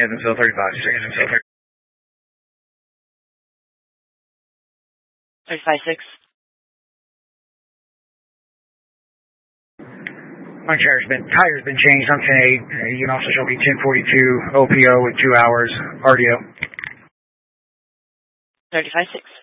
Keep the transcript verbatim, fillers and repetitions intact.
Evansville thirty-five six. thirty-five six. My tire's been, tire's been changed on ten eight. You can also show me ten forty-two O P O with two hours R D O. thirty-five six.